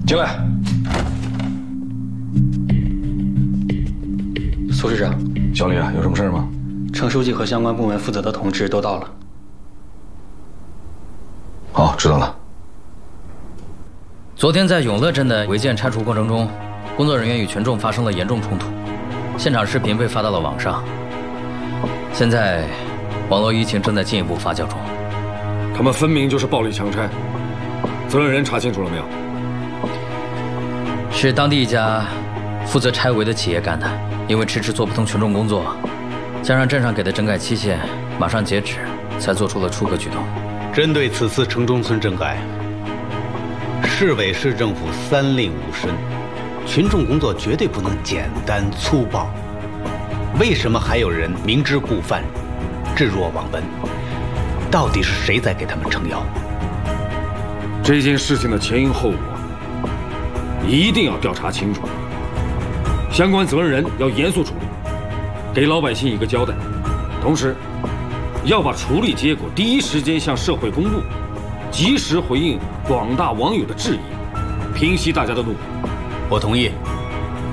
进来。 苏市长， 小李啊，有什么事吗？ 程书记和相关部门负责的同志都到了。 好，知道了。 昨天在永乐镇的违建拆除过程中，工作人员与群众发生了严重冲突，现场视频被发到了网上。现在，网络舆情正在进一步发酵中。 他们分明就是暴力强拆，责任人查清楚了没有？ 是当地一家负责拆违的企业干的，因为迟迟做不通群众工作，加上镇上给的整改期限马上截止，才做出了出格举动。 针对此次城中村整改，市委市政府三令五申，群众工作绝对不能简单粗暴。为什么还有人明知故犯，置若罔闻？到底是谁在给他们撑腰？ 这件事情的前因后果，一定要调查清楚，相关责任人要严肃处理，给老百姓一个交代。同时，要把处理结果第一时间向社会公布，及时回应广大网友的质疑，平息大家的怒火。 我同意。